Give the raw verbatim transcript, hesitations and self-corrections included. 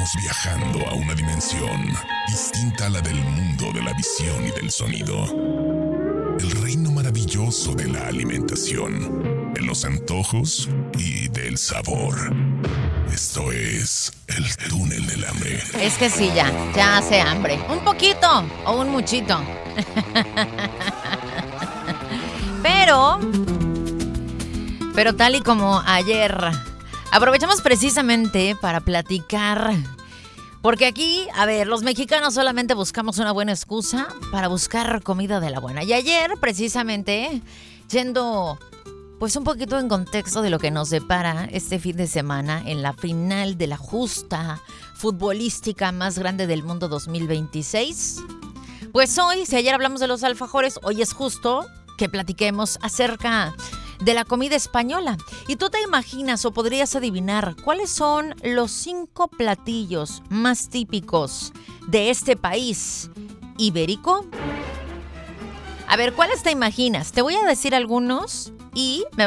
Estamos viajando a una dimensión distinta a la del mundo de la visión y del sonido. El reino maravilloso de la alimentación, de los antojos y del sabor. Esto es el túnel del hambre. Es que sí, ya, ya hace hambre. Un poquito o un muchito. Pero, pero tal y como ayer, aprovechamos precisamente para platicar. Porque aquí, a ver, los mexicanos solamente buscamos una buena excusa para buscar comida de la buena. Y ayer, precisamente, yendo pues un poquito en contexto de lo que nos depara este fin de semana en la final de la justa futbolística más grande del mundo dos mil veintiséis. Pues hoy, si ayer hablamos de los alfajores, hoy es justo que platiquemos acerca de la comida española. Y tú te imaginas o podrías adivinar cuáles son los cinco platillos más típicos de este país ibérico. A ver, ¿cuáles te imaginas? Te voy a decir algunos y me